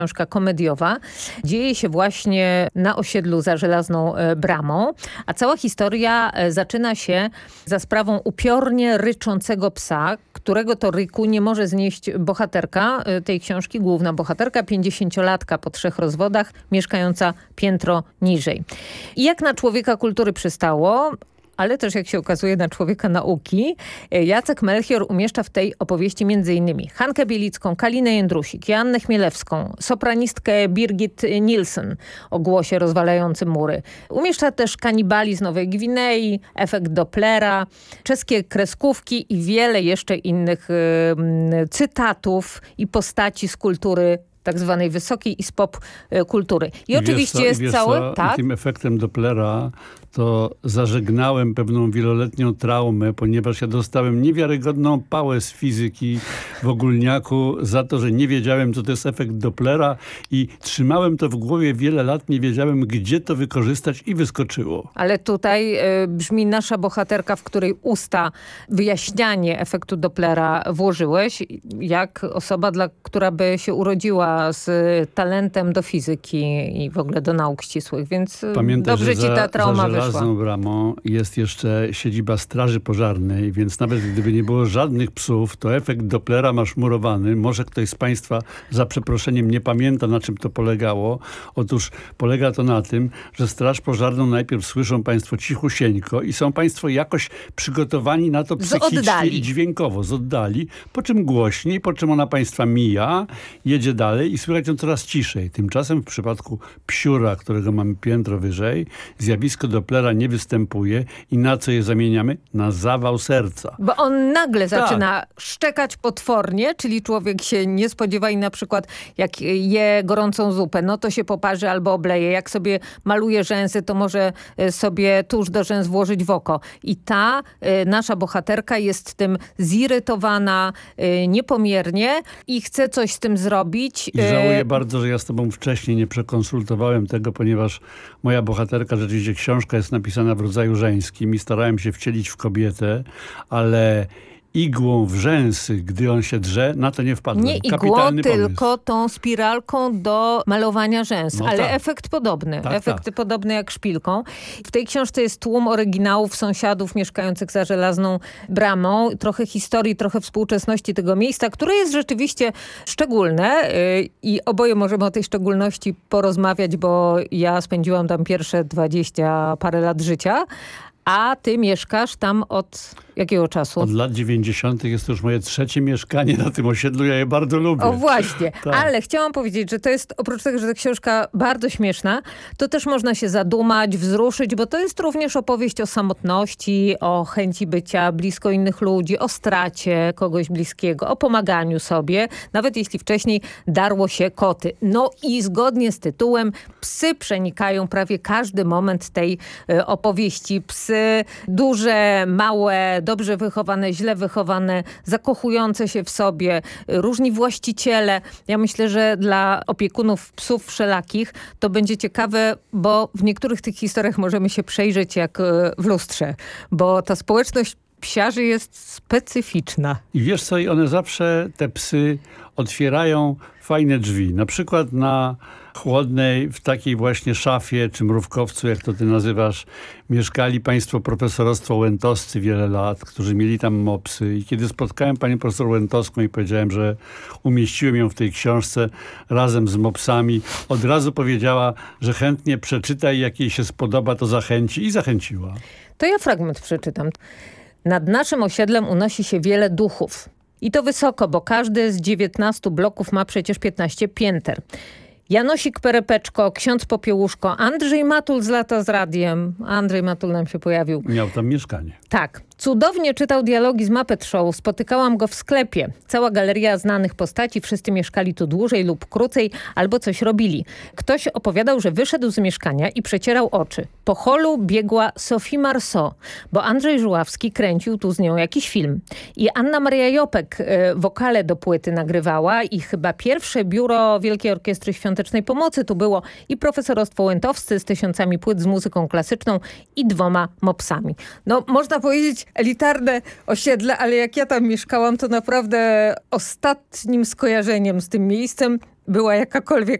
książka komediowa. Dzieje się właśnie na osiedlu za Żelazną Bramą, a cała historia zaczyna się za sprawą upiornie ryczącego psa, którego to ryku nie może znieść bohaterka tej książki, główna bohaterka, 50-latka po 3 rozwodach, mieszkająca piętro niżej. I jak na człowieka kultury przystało, ale też jak się okazuje na człowieka nauki, Jacek Melchior umieszcza w tej opowieści m.in. Hankę Bielicką, Kalinę Jędrusik, Joannę Chmielewską, sopranistkę Birgit Nielsen o głosie rozwalającym mury. Umieszcza też kanibali z Nowej Gwinei, efekt Dopplera, czeskie kreskówki i wiele jeszcze innych cytatów i postaci z kultury tak zwanej wysokiej i z pop kultury. I oczywiście jest cały... Tak? Tym efektem Dopplera to zażegnałem pewną wieloletnią traumę, ponieważ ja dostałem niewiarygodną pałę z fizyki w ogólniaku za to, że nie wiedziałem, co to jest efekt Dopplera i trzymałem to w głowie wiele lat, nie wiedziałem, gdzie to wykorzystać i wyskoczyło. Ale tutaj brzmi nasza bohaterka, w której usta wyjaśnianie efektu Dopplera włożyłeś, jak osoba, która by się urodziła z talentem do fizyki i w ogóle do nauk ścisłych, więc pamiętaj, dobrze ci ta trauma wyszła. Za Żelazną Bramą jest jeszcze siedziba Straży Pożarnej, więc nawet gdyby nie było żadnych psów, to efekt Dopplera ma szmurowany. Może ktoś z Państwa za przeproszeniem nie pamięta, na czym to polegało. Otóż polega to na tym, że Straż Pożarną najpierw słyszą Państwo cichusieńko i są Państwo jakoś przygotowani na to psychicznie i dźwiękowo, z oddali, po czym głośniej, po czym ona Państwa mija, jedzie dalej i słychać ją coraz ciszej. Tymczasem w przypadku psiura, którego mamy piętro wyżej, zjawisko Dopplera nie występuje i na co je zamieniamy? Na zawał serca. Bo on nagle zaczyna szczekać potwornie, czyli człowiek się nie spodziewa i na przykład jak je gorącą zupę, no to się poparzy albo obleje. Jak sobie maluje rzęsy, to może sobie tusz do rzęs włożyć w oko. I ta nasza bohaterka jest tym zirytowana niepomiernie i chce coś z tym zrobić. I żałuję bardzo, że ja z tobą wcześniej nie przekonsultowałem tego, ponieważ moja bohaterka, rzeczywiście książka jest napisana w rodzaju żeńskim i starałem się wcielić w kobietę, ale igłą w rzęsy, gdy on się drze, na to nie wpadłem. Nie igłą, tylko tą spiralką do malowania rzęs. No ale tak. Efekt podobny. Podobny jak szpilką. W tej książce jest tłum oryginałów sąsiadów mieszkających za Żelazną Bramą. Trochę historii, trochę współczesności tego miejsca, które jest rzeczywiście szczególne i oboje możemy o tej szczególności porozmawiać, bo ja spędziłam tam pierwsze 20 parę lat życia. A ty mieszkasz tam od jakiego czasu? Od lat 90. jest to już moje 3. mieszkanie na tym osiedlu. Ja je bardzo lubię. O właśnie, tak. Ale chciałam powiedzieć, że to jest, oprócz tego, że ta książka bardzo śmieszna, to też można się zadumać, wzruszyć, bo to jest również opowieść o samotności, o chęci bycia blisko innych ludzi, o stracie kogoś bliskiego, o pomaganiu sobie, nawet jeśli wcześniej darło się koty. No i zgodnie z tytułem psy przenikają prawie każdy moment tej opowieści. Psy duże, małe, dobrze wychowane, źle wychowane, zakochujące się w sobie, różni właściciele. Ja myślę, że dla opiekunów psów wszelakich to będzie ciekawe, bo w niektórych tych historiach możemy się przejrzeć jak w lustrze, bo ta społeczność psiarzy jest specyficzna. I wiesz co, i one zawsze, te psy, otwierają fajne drzwi. Na przykład na Chłodnej, w takiej właśnie szafie, czy mrówkowcu, jak to ty nazywasz, mieszkali państwo profesorostwo łętoscy wiele lat, którzy mieli tam mopsy. I kiedy spotkałem panią profesor Łętowską i powiedziałem, że umieściłem ją w tej książce razem z mopsami, od razu powiedziała, że chętnie przeczyta i jak jej się spodoba, to zachęci i zachęciła. To ja fragment przeczytam. Nad naszym osiedlem unosi się wiele duchów. I to wysoko, bo każdy z 19 bloków ma przecież 15 pięter. Janosik Perepeczko, ksiądz Popiełuszko, Andrzej Matul z Lata z radiem. Andrzej Matul nam się pojawił. Miał tam mieszkanie. Tak. Cudownie czytał dialogi z Muppet Show. Spotykałam go w sklepie. Cała galeria znanych postaci. Wszyscy mieszkali tu dłużej lub krócej, albo coś robili. Ktoś opowiadał, że wyszedł z mieszkania i przecierał oczy. Po holu biegła Sophie Marceau, bo Andrzej Żuławski kręcił tu z nią jakiś film. I Anna Maria Jopek wokale do płyty nagrywała i chyba pierwsze biuro Wielkiej Orkiestry Świątecznej Pomocy tu było i profesorostwo Łętowscy z 1000 płyt z muzyką klasyczną i 2 mopsami. No, można powiedzieć elitarne osiedle, ale jak ja tam mieszkałam, to naprawdę ostatnim skojarzeniem z tym miejscem była jakakolwiek